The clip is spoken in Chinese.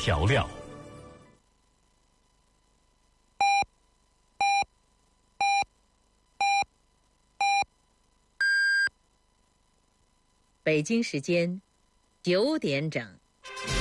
调料。 北京时间9点整。